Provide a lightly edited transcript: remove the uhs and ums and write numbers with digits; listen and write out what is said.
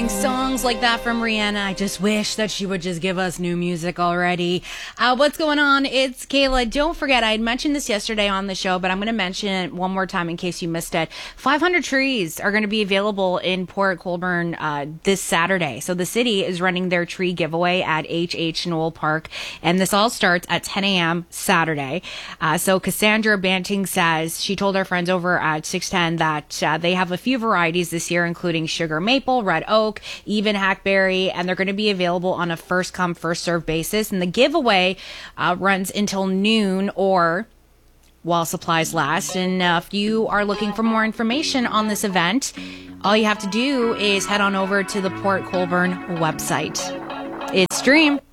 hearing songs like that from Rihanna. I just wish that she would just give us new music already. What's going on? It's Kayla. Don't forget, I had mentioned this yesterday on the show, but I'm going to mention it one more time in case you missed it. 500 trees are going to be available in Port Colborne this Saturday. So the city is running their tree giveaway at H.H. Knoll Park, and this all starts at 10 a.m. Saturday. So Cassandra Banting says she told her friends over at 610 that they have a few varieties this year, including sugar maple, red oak, even hackberry, and they're going to be available on a first come, first served basis. And the giveaway runs until noon or while supplies last. And if you are looking for more information on this event, all you have to do is head on over to the Port Colborne website. It's Dream.